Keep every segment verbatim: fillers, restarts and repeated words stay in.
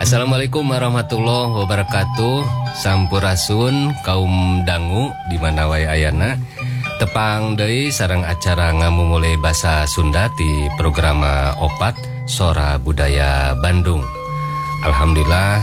Assalamualaikum warahmatullahi wabarakatuh. Sampurasun kaum dangu di mana wae ayana. Tepang deui sareng acara ngamumule basa Sunda di program Opat Sora Budaya Bandung. Alhamdulillah,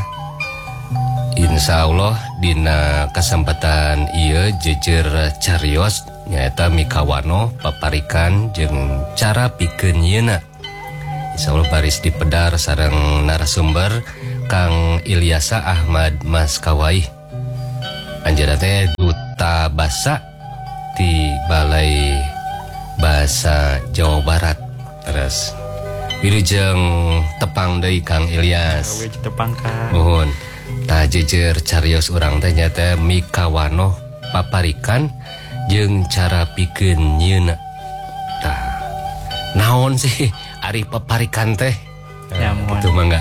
insya Allah dina kesempatan ieu jejer carios nyaeta mikawano paparikan jeung cara pikeun yeuna. Insya Allah baris dipedar sareng narasumber Kang Ilyasa Ahmad Mas Kawai. Anjeunna teh duta basa di Balai Bahasa Jawa Barat. Terus wilujeng tepang deui Kang Ilyas. Wilujeng tepang Kang. Mohon. Tah jejer carios urang teh nyata mikawano paparikan jeung cara pikeun yeuna. Tah naon sih ari paparikan teh? Ya mohon. Itu mangga.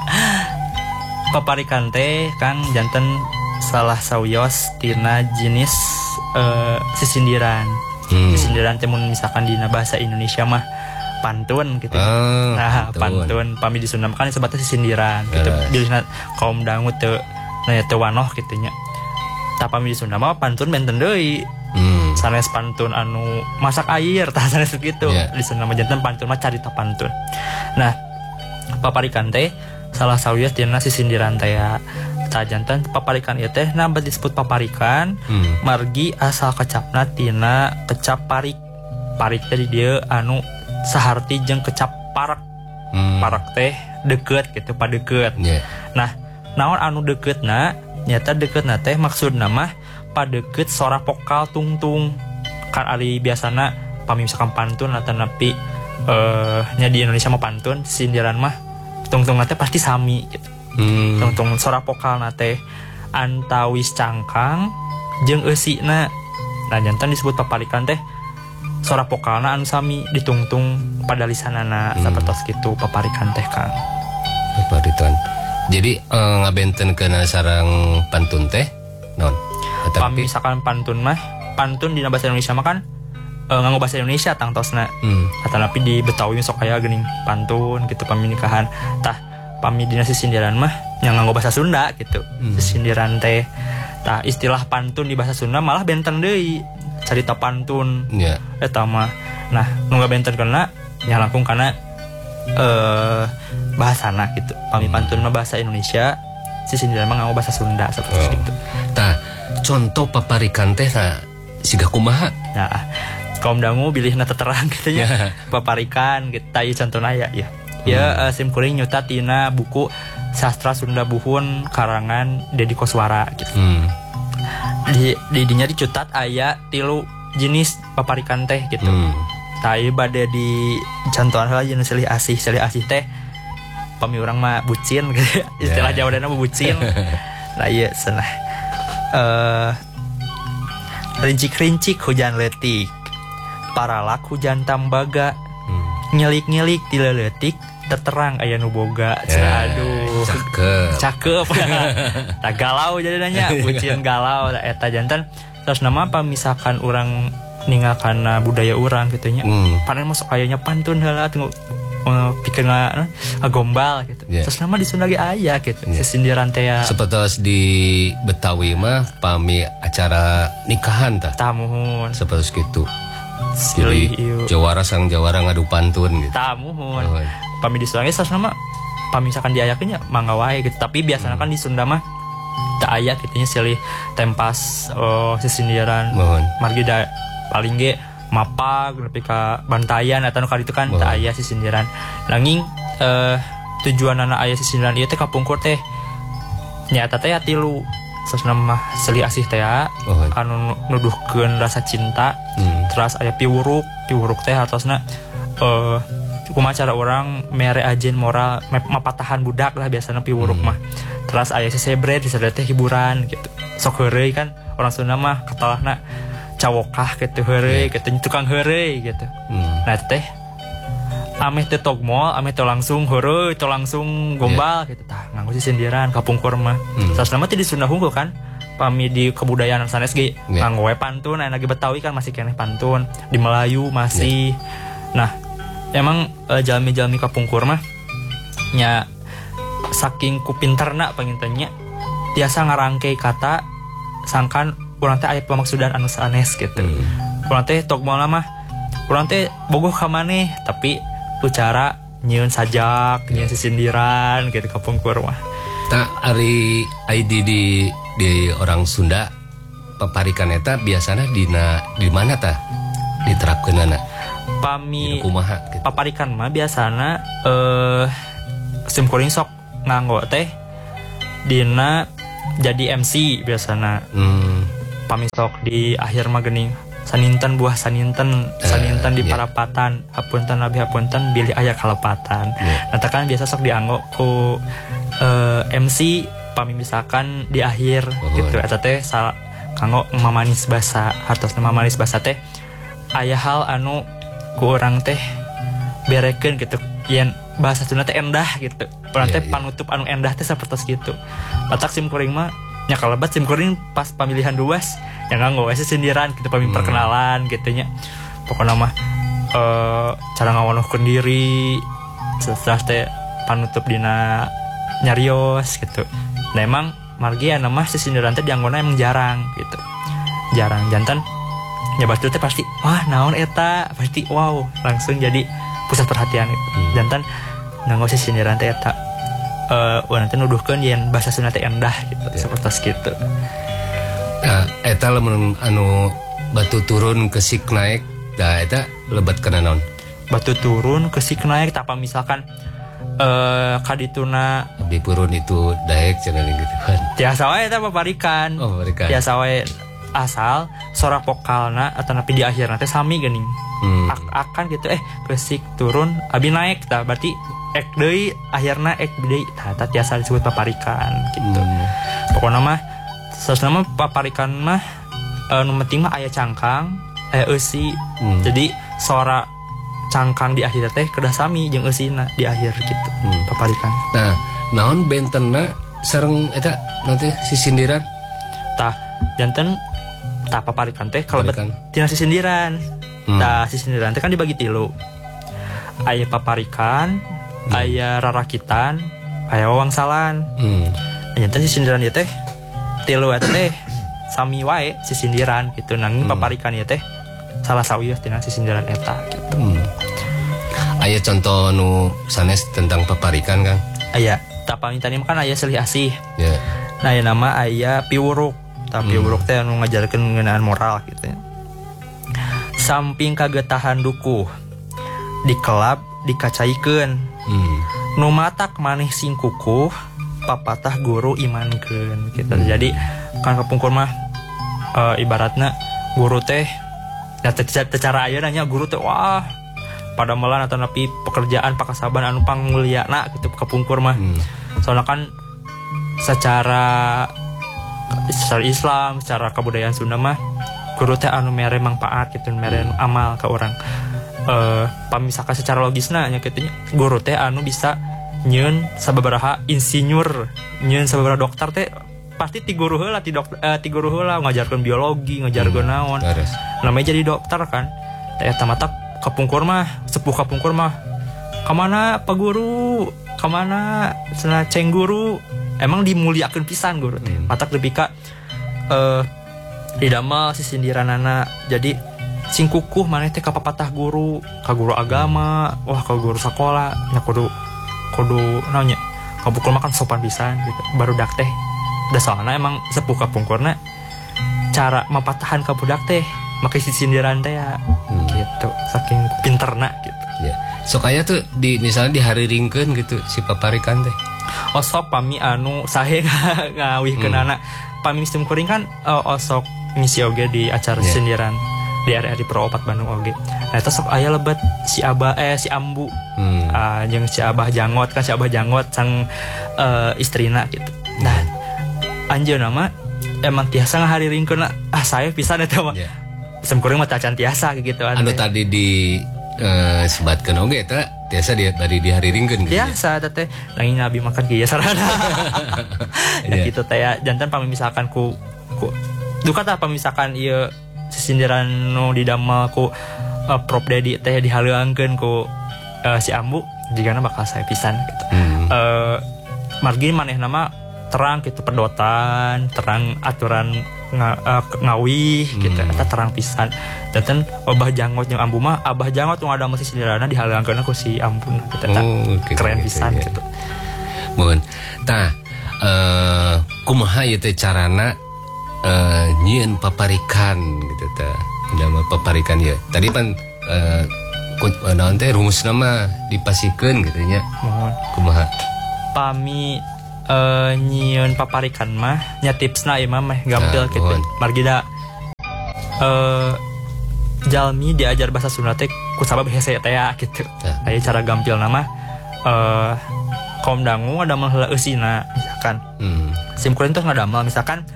Paparikan teh Kang janten salah sawios tina jenis uh, sisindiran. Hmm. Sisindiran teh mun misalkan dina bahasa Indonesia mah pantun gitu. Oh, nah, pantun. pantun pami di Sunda kan disebutna sisindiran gitu. Jadi kaum dangu teu nah teu wanoh kitu nya. Tah pami di Sunda mah pantun benten deui. Hmm. Sanes pantun anu masak air tah sanes kitu. Yeah. Di Sunda mah janten pantun mah carita pantun. Nah, paparikan teh salah sawios dina sisindiran teh ya. Tah janten paparikan ieu teh nah disebut paparikan hmm. margi asal kecapna tina kecap parik. Parik teh di dieu anu saharti jeung kecap parak. Hmm. Parak teh deukeut gitu, padeukeut. Yeah. Nah, naon anu deukeutna? Nyata deukeutna teh maksudna mah padeukeut sora vokal tungtung. Kan ari biasana pami misalkan pantun atau napi eh nya di Indonesia mah pantun, sindiran mah tungtungna teh pasti sami gitu. Hmm. Tungtung sora vokal teh antawis cangkang jeung eusina. Nah, jantan disebut paparikan teh sora vokalna anu sami ditungtung pada lisanana hmm. sapertos kitu paparikan teh Kang. Paparikan. Jadi uh, ngabentenkeun sareng pantun teh non. Pami misalkan pantun mah pantun dina bahasa Indonesia mah kan uh, nganggo bahasa Indonesia tangtosna. Hmm. Atanapi di Betawi sok aya geuning pantun gitu pami nikahan. Tah pami dina sisindiran mah yang nganggo bahasa Sunda gitu. Hmm. Sisindiran teh. Tah istilah pantun di bahasa Sunda malah benten deui. Carita pantun. Iya. Yeah. Eta mah. Nah, nu ngabentenkeunna nya langkung kana eh bahasana gitu. Pami hmm. pantun mah bahasa Indonesia, sisindiran mah nganggo bahasa Sunda seperti oh. itu. Tah, contoh paparikan teh nah siga kumaha? Nah, kaum dangu bilihna terang gitu nya. Yeah. Paparikan gitu ieu contohna ya ya. Ya hmm. uh, sim kuring nyuta tina buku Sastra Sunda Buhun karangan Dedi Koswara gitu. Hmm. Di di dinya dicutat aya tilu jenis paparikan teh gitu. Hmm. Tah ieu bade di contohan heula jenis silih asih, silih asih teh pami urang mah bucin gitu. Istilah yeah. Jawadana mah bucin. Nah ieu cenah. Eh uh, rincik-rincik hujan leutik. Paralak hujan tambaga. Hmm. Nyelik-nyelik ti leutik terterang aya nu boga. Yeah. Aduh. Cakep. Cakep. Tah galau jadi nanya, bucin galau eta jantan. Terus nama apa misalkan orang ninggalkan budaya orang gitu nya. Hmm. Panen masuk kayaknya pantun heula tunggu uh, pikeun ngagombal gitu. Yeah. Terus nama di Sunda ge aya gitu. Yeah. Sisindiran teh sapertos di Betawi mah pami acara nikahan tah. Tamuhun. Sapertos kitu. Jadi jawara sang jawara ngadu pantun gitu. Tamuhun. Oh. Pami di Sunda ge terus nama pami misalkan diayakeun nya mangga wae gitu. Tapi biasanya hmm. kan di Sunda mah tak aya kitunya silih tempas oh, sisindiran. Mohon. Margi da paling ge mapag nepi ka bantayan atawa kali itu kan tak aya sisindiran. Langing eh, tujuanana aya sisindiran ieu teh kapungkur teh nyata teh tilu. Sasna mah silih asih teh anu nuduhkeun rasa cinta. Hmm. Terus aya piwuruk, piwuruk teh hartosna eh kumaha cara orang mere ajen moral mapatahan budak lah biasana piwuruk hmm. mah. Terus aya sesebret disada teh hiburan gitu. Sok heureuy kan orang Sunda mah katalahna cawokah gitu heureuy gitu tukang heureuy gitu. Hmm. Nah teh ameh teh togmol, ameh teh langsung heureuy, teh langsung gombal yeah. gitu tah nganggo sisindiran kapungkur mah. Hmm. Terus nama teh di Sunda hungkul kan pami di kebudayaan sanes ge yeah. nganggo we pantun, aya lagi Betawi kan masih keneh pantun, di Melayu masih. Yeah. Nah, emang uh, jalmi-jalmi kapungkur mah nya saking kupinterna pengintennya biasa ngarangkei kata sangkan urang teh aya pamaksudan anu sanes gitu. Hmm. Urang teh tok moal mah urang teh bogoh ka maneh tapi ucara nyieun sajak, nyieun sisindiran gitu ka pungkur mah. Tah ari I D di di orang Sunda paparikan eta biasana dina di mana tah diterapkeunana? Pami kumaha gitu. Paparikan mah biasana eh simkuring sok nganggo teh dina jadi M C biasana. Hmm. Pami sok di akhir mah geuning saninten buah saninten saninten uh, di yeah. Parapatan hapunten abi hapunten bilih aya kalepatan. Yeah. Nah kan biasa sok dianggo ku uh, M C pami misalkan di akhir oh, gitu eta teh sal kanggo mamanis basa hartosna mamanis basa teh aya hal anu ku urang teh berekeun gitu yen bahasa Sunda teh endah gitu. Urang teh yeah, yeah. panutup anu endah teh sapertos gitu. Batak sim kuring mah nya kalebat sim kuring pas pemilihan duas yang nganggo we sindiran gitu pami hmm. perkenalan gitu nya. Pokona mah uh, cara ngawanohkeun diri setelah teh panutup dina nyarios gitu. Nah emang margi anu mah sindiran teh dianggona emang jarang gitu. Jarang jantan nya batur teh pasti wah naon eta pasti wow langsung jadi pusat perhatian gitu. Hmm. Jantan nganggo sindiran teh eta Uh, urang teh nuduhkeun yen bahasa Sunda teh endah gitu, yeah. Sapertos kitu. Nah, eta lamun anu batu turun ke sik naik, da eta lebat kana naon? Batu turun ke sik naik tapa misalkan eh uh, kadituna abdi purun itu daek cenah gitu kan. Tiasa wae eta paparikan. Oh, paparikan. Tiasa wae asal sorak vokalna atau napi di akhirna teh sami geuning. Hmm. Akan gitu eh ke sik turun abi naik tah berarti ek deui akhirna ek deui tah eta tiasa disebut paparikan gitu. Hmm. Pokona mah sanesna mah paparikan mah e, nu penting mah aya cangkang, aya eusi. Hmm. Jadi suara cangkang di akhir teh kedah sami jeung eusina di akhir gitu. Hmm. Paparikan. Nah, naon bentenna sareng eta nanti sisindiran? Tah, janten tah paparikan teh kalebet tina sisindiran. Hmm. Tah sisindiran teh kan dibagi tilu. Aya paparikan, hmm. aya rarakitan, aya wawangsalan. Hmm. Nyata sisindiran ieu teh tilu eta teh sami wae sisindiran gitu nanging hmm. paparikan ieu teh salah sawieuh tina sisindiran eta gitu. Hmm. Aya contoh nu sanes tentang paparikan Kang? Aya. Tah pamintani kan aya selih asih. Yeah. Nah aya nama aya piwuruk. Tah piwuruk teh anu ngajarkeun ngeunaan moral gitu. Samping kagetahan dukuh dikelap dikacaikeun. Hmm. Nu matak maneh sing kukuh papatah guru imankeun gitu. Hmm. Jadi kan kapungkur mah e, ibaratna guru teh ya secara ayeuna nya guru teh wah pada melan atau napi pekerjaan pakasaban anu pangmulyana gitu kapungkur mah. Hmm. Soalnya kan secara secara Islam, secara kebudayaan Sunda mah guru teh anu mere manfaat gitu, mere hmm. amal ka urang. Uh, pamisakan secara logisna nya kitu nya guru teh anu bisa nyieun sababaraha insinyur, nyieun sababaraha dokter teh pasti ti guru heula ti dokter uh, ti guru heula ngajarkeun biologi, ngajarkeun hmm. naon. Namanya jadi dokter kan. Teh eta mata kapungkur mah, sepuh kapungkur mah. Ka mana Pak Guru? Ka mana cenah ceng guru? Emang dimuliakeun pisan guru teh. Hmm. Matak leuwih ka eh didamel sisindiranana. Jadi sing kukuh maneh teh ka papatah guru, ka guru agama, wah ka guru sekolah, nya kudu kudu naon nya. Kapungkur makan sopan pisan gitu. Baru dak teh da soalna emang sepuh kapungkurna cara mapatahan ka budak teh make sisindiran teh ya hmm. gitu. Saking pinterna gitu. Ya. Sok aya tuh di misalnya dihariringkeun gitu si paparikan teh. Osok pami anu sahe ngawihkeun hmm. anak. Pami sim kuring kan uh, osok ngisi oge di acara yeah. sindiran di R R I Pro opat Bandung oge. Nah eta sok aya lebet si Abah eh si Ambu. Hmm. Uh, jeung si Abah Jangot kan si Abah Jangot sang uh, istrina gitu. Nah, hmm. anjeunna mah emang tiasa ngahariringkeun ah saya pisan eta mah. Yeah. Sim kuring mah tacan tiasa gitu anu anu tadi di uh, sebatkeun oge eta tiasa dia dari dihariringkeun gitu. Biasa eta teh nanging nabi makan kieu sarana. Nah gitu teh ya jantan pamisakan ku ku duka tah pamisakan ieu sisindiran nu didamel ku uh, Prof Dedi teh dihaleuangkeun ku uh, si Ambu jigana bakal saya pisan gitu. Hmm. Uh, margi maneh nama terang gitu pedotan terang aturan nga, uh, ngawi gitu Hmm. eta terang pisan dan Abah Jangot yang ambu mah Abah Jangot yang ada masih sindirana dihalangkeun ku si ampun gitu eta Oh, gitu, keren gitu, pisan ya. gitu. Mun tah eh kumaha ieu teh carana eh nyieun paparikan gitu teh. Da mah paparikan ya. Tadi pan eh ku- naon teh rumusna mah dipasikeun gitu nya. Mohon Kumaha? pami eh nyieun paparikan mah nya tipsna ieu mah meh gampil Nah, gitu. mohon. Margi da eh jalmi diajar bahasa Sunda teh ku sabab hese teh ya gitu. Nah. Aya cara gampil nama eh kaum dangu ada heula eusina misalkan. Hmm. Simkuring tuh ngadamel misalkan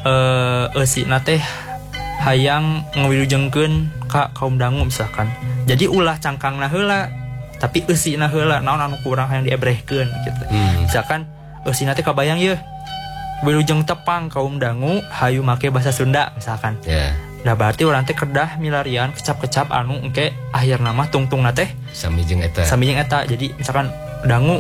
eh eusina teh hayang ngawilujengkeun ka kaum dangu misalkan. Jadi ulah cangkangna heula tapi eusina heula naon anu kurang hayang diebrehkeun gitu. Hmm. Misalkan eusina teh kabayang yeuh wilujeng tepang kaum dangu hayu make bahasa Sunda misalkan. Ya, Nah berarti urang teh kedah milarian kecap-kecap anu engke akhir nama tungtungna teh sami jeung eta. sami jeung eta. Jadi misalkan dangu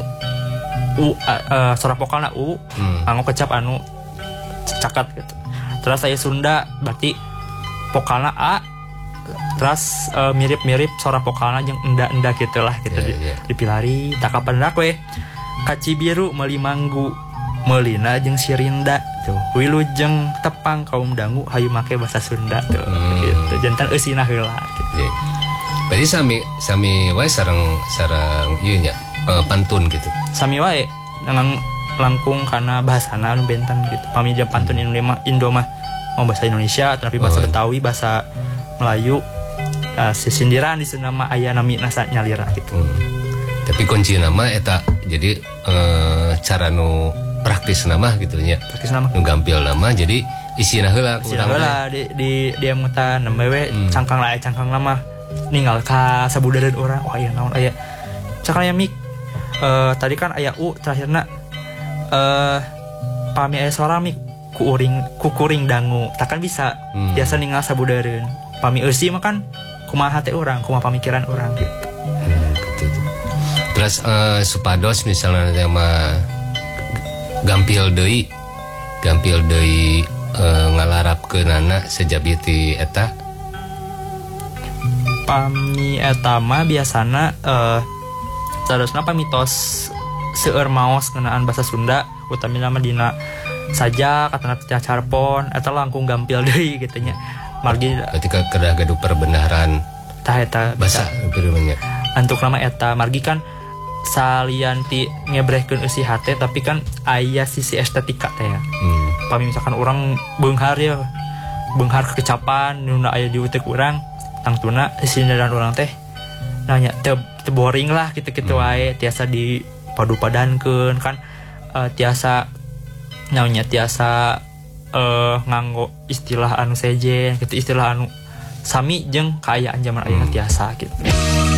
u uh, sora vokalna u Hmm. anu kecap anu cakat gitu. Terus saya Sunda berarti vokalna a terus uh, mirip-mirip suara vokalna jeung enda-enda gitulah gitu. Yeah, Di- yeah. Dipilari takapan dak we kaci biru meuli manggu meulina jeung sirinda tuh wilujeng tepang kaum dangu hayu make bahasa Sunda tuh Hmm. gitu jantan eusina heula gitu. Ya. Berarti sami sami wae sareng sareng ieu nya eh, pantun gitu. Sami wae dengan langkung karena bahasana anu benten gitu. Pami jeung pantun Indo mah Indo mah mau bahasa Indonesia tapi bahasa Oh. Betawi, bahasa Melayu, uh, sisindiran di sana mah aya nami nasa nyalira gitu. Hmm. Tapi kunci nama eta jadi eh, cara nu praktis nama gitu nya. Praktis nama Nu gampil nama jadi isina heula sila heula di di dia mutan nembe we Hmm. cangkang lae cangkang lama ninggal ka sabudareun urang oh aya naon aya cakal aya mik eh tadi kan aya u terakhirna eh pami aya suara mik ku uring ku kuring dangu takkan bisa Hmm. biasa ninggal sabudareun pami eusi mah kan kumaha teh urang kumaha pamikiran urang gitu. Hmm, gitu. Terus eh, supados misalnya tema gampil deui gampil deui eh, ngalarapkeun anak sejabi ti eta. Pami eta mah biasana eh saresna pamitos seueur maos ngeunaan bahasa Sunda utami nama dina saja katana teh carpon eta langkung gampil deui gitu nya. Margi Ketika kedah gaduh perbenaran tah eta bahasa firmannya. antuk nama eta margi kan salian ti ngebrehkeun eusi hate tapi kan aya sisi estetika teh ya. Hmm. Pami misalkan orang beunghar ya beunghar kekecapan nuna aya di utek urang tangtuna sindiran urang teh nanya teu teu boring lah gitu-gitu Hmm. wae tiasa di padu-padankeun kan eh, tiasa nyaunya tiasa eh nganggo istilah anu sejen gitu istilah anu sami jeung kaayaan zaman ayeuna Hmm. tiasa gitu.